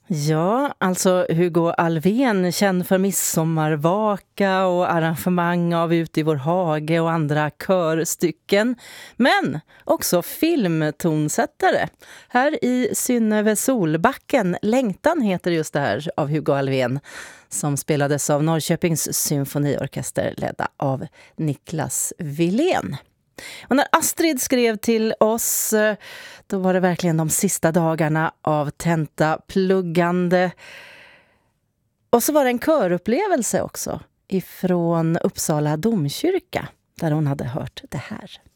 Ja, alltså Hugo Alfvén, känd för midsommarvaka och arrangemang av Ut i vår hage och andra körstycken. Men också filmtonsättare. Här i Synnöve Solbacken, Längtan heter just det här av Hugo Alfvén, som spelades av Norrköpings symfoniorkester ledda av Niklas Wilén. Och när Astrid skrev till oss, då var det verkligen de sista dagarna av tentapluggande. Och så var det en körupplevelse också ifrån Uppsala domkyrka, där hon hade hört det här.